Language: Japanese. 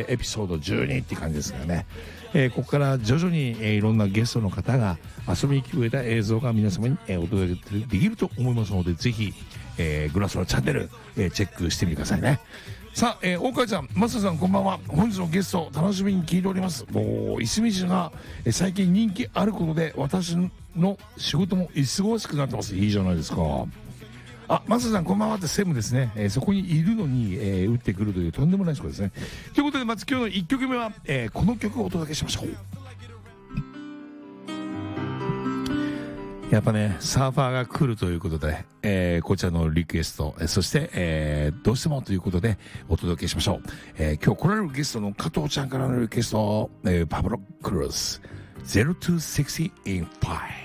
エピソード12って感じですからね、ここから徐々に、いろんなゲストの方が遊びに来てくれた映像が皆様に、お届けできると思いますので、ぜひ、グラスのチャンネル、チェックしてみてくださいね。さあ、大川ちゃん、マサさんこんばんは。本日のゲスト楽しみに聞いております。もういすみ市が最近人気あることで私の仕事も忙しくなってます。いいじゃないですか。あ、マサさんこんばんはって専務ですね、そこにいるのに、打ってくるというとんでもない人ですね。ということでまず今日の1曲目は、この曲をお届けしましょう。やっぱね、サーファーが来るということで、こちらのリクエスト、そして、どうしてもということでお届けしましょう。今日来られるゲストの加藤ちゃんからのリクエスト、パブロ・クルーズ、0260 in 5。